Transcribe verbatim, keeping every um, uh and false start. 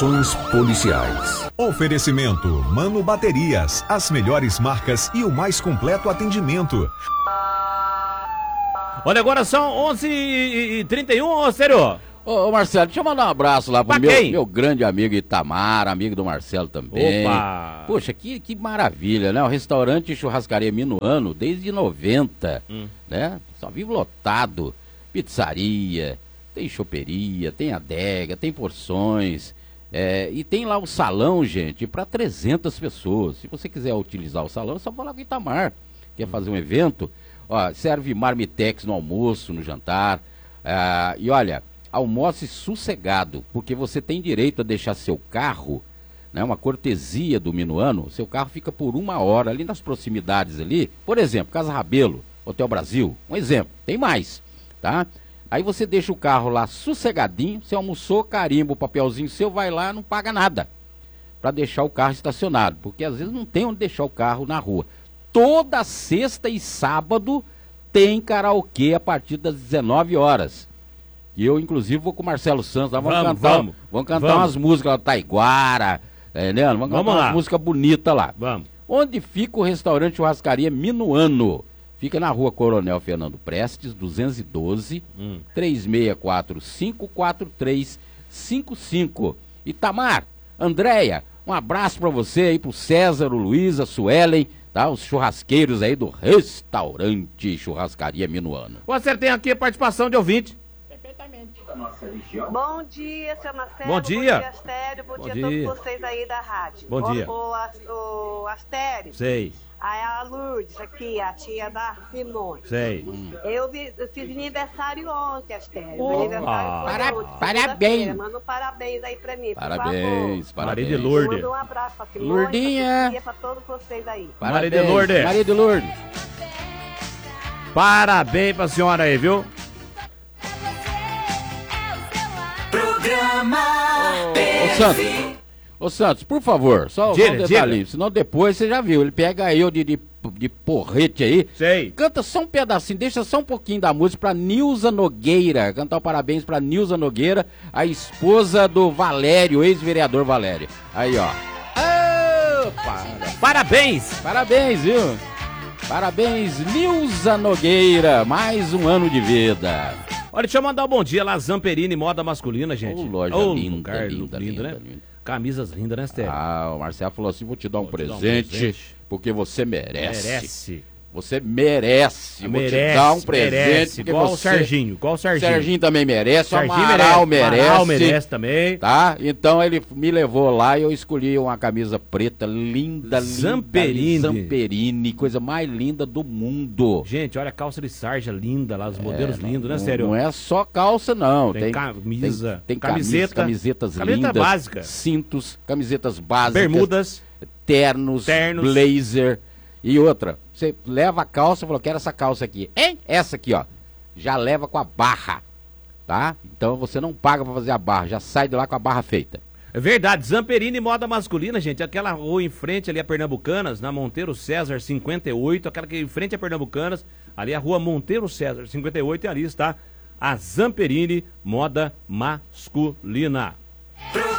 Policiais. Oferecimento Mano Baterias, as melhores marcas e o mais completo atendimento. Olha, agora são onze e trinta e um, ô Sério. Ô, ô Marcelo, deixa eu mandar um abraço lá pro meu, meu grande amigo Itamar, amigo do Marcelo também. Opa! Poxa, que, que maravilha, né? O restaurante Churrascaria Minuano, desde noventa, hum. né? Só vive lotado. Pizzaria, tem choperia, tem adega, tem porções. É, e tem lá o salão, gente, para trezentas pessoas. Se você quiser utilizar o salão, é só falar com o Itamar. Quer fazer um evento? Ó, serve marmitex no almoço, no jantar. Ah, e olha, almoce sossegado, porque você tem direito a deixar seu carro, né, uma cortesia do Minuano. Seu carro fica por uma hora ali nas proximidades ali. Por exemplo, Casa Rabelo, Hotel Brasil, um exemplo. Tem mais, tá? Aí você deixa o carro lá sossegadinho, você almoçou, carimba o papelzinho seu, vai lá, não paga nada para deixar o carro estacionado, porque às vezes não tem onde deixar o carro na rua. Toda sexta e sábado tem karaokê a partir das dezenove horas. E eu, inclusive, vou com o Marcelo Santos, lá, vamos, vamos cantar, vamos, vamos cantar vamos. umas músicas lá, Taiguara, é, né? Vamos, vamos cantar lá. umas músicas bonitas lá. Vamos. Onde fica o restaurante Churrascaria Minuano? Fica na rua Coronel Fernando Prestes, duzentos e doze, hum. três seis quatro, cinco quatro três cinco cinco. Itamar, Andréia, um abraço para você aí, pro César, o Luiz, a Suelen, tá? Os churrasqueiros aí do restaurante Churrascaria Minuano. Você tem aqui a participação de ouvinte. Perfeitamente. Bom dia, seu Marcelo. Bom dia. Bom dia, Astério. Bom, Bom dia a todos vocês aí da rádio. Bom o, dia. O, o, o Astério. Sei. Aí a Lourdes aqui, a tia da Simone. Sei. Hum. Eu, vi, eu fiz aniversário ontem, Astério. Oh. Aniversário ah. Para, ontem, parabéns. Manda um parabéns aí pra mim, Parabéns, parabéns. Maria de Lourdes. Manda um abraço pra Simone, Lourdinha. pra, pra todos vocês aí. Maria de Lourdes. Maria de Lourdes. Parabéns pra senhora aí, viu? Programa Ô, Santos, ô Santos, por favor, só, diga, só um detalhinho, senão depois você já viu, ele pega eu de, de, de porrete aí, sei. Canta só um pedacinho, deixa só um pouquinho da música pra Nilza Nogueira, cantar um parabéns pra Nilza Nogueira, a esposa do Valério, ex-vereador Valério. Aí, ó. Oh, para. Parabéns! Parabéns, viu? Parabéns, Nilza Nogueira, mais um ano de vida. Olha, deixa eu mandar um bom dia lá, Zamperini, moda masculina, gente. Ô, loja oh, linda, lugar, linda, linda, né? linda. Camisas lindas, né, Stélio? Ah, o Marcelo falou assim, vou te dar um, presente, te dar um presente, porque você merece. Merece. Você merece. Vou merece, te dar um presente. Merece. Porque igual você... o Serginho, igual o Serginho. Serginho também merece, Serginho o Amaral merece. merece. Amaral merece também. Tá? Então ele me levou lá e eu escolhi uma camisa preta linda, Zamperini. linda. Zamperini, coisa mais linda do mundo. Gente, olha a calça de sarja linda lá, os modelos é, lindos, né, não, sério? Não é só calça, não. Tem, tem camisa, tem, tem camiseta, camisetas camiseta lindas, básica, cintos, camisetas básicas, bermudas, ternos, ternos, blazer e outra. Você leva a calça e falou, quero essa calça aqui. Hein? Essa aqui, ó. Já leva com a barra, tá? Então você não paga pra fazer a barra, já sai de lá com a barra feita. É verdade, Zamperini moda masculina, gente. Aquela rua em frente ali a Pernambucanas, na Monteiro César cinquenta e oito, aquela que em frente a Pernambucanas, ali a rua Monteiro César cinquenta e oito, e ali está a Zamperini moda masculina.